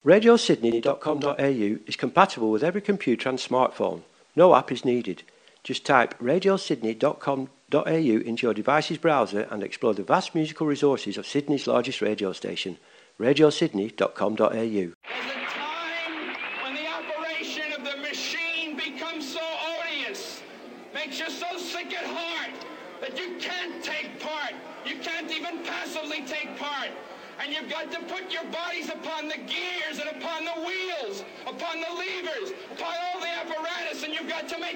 RadioSydney.com.au is compatible with every computer and smartphone. No app is needed. Just type RadioSydney.com.au into your device's browser and explore the vast musical resources of Sydney's largest radio station, RadioSydney.com.au. There's a time when the operation of the machine becomes so odious, makes you so sick at heart that you can't take part. You can't even passively take part. And you've got to put your bodies upon the gears and upon the wheels, upon the levers, upon all the apparatus, and you've got to make